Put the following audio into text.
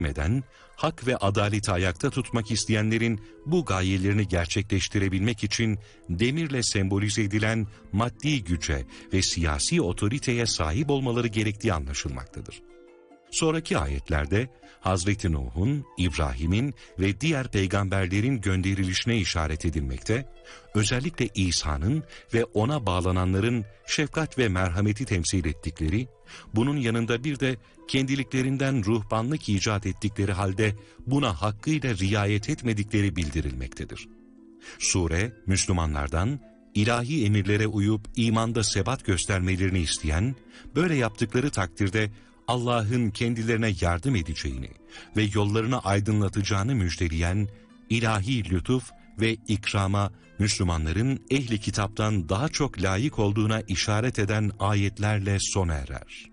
etmeden, hak ve adaleti ayakta tutmak isteyenlerin bu gayelerini gerçekleştirebilmek için demirle sembolize edilen maddi güce ve siyasi otoriteye sahip olmaları gerektiği anlaşılmaktadır. Sonraki ayetlerde Hazreti Nuh'un, İbrahim'in ve diğer peygamberlerin gönderilişine işaret edilmekte, özellikle İsa'nın ve ona bağlananların şefkat ve merhameti temsil ettikleri, bunun yanında bir de kendiliklerinden ruhbanlık icat ettikleri halde buna hakkıyla riayet etmedikleri bildirilmektedir. Sure, Müslümanlardan ilahi emirlere uyup imanda sebat göstermelerini isteyen, böyle yaptıkları takdirde Allah'ın kendilerine yardım edeceğini ve yollarını aydınlatacağını müjdeleyen ilahi lütuf ve ikrama Müslümanların ehli kitaptan daha çok layık olduğuna işaret eden ayetlerle sona erer.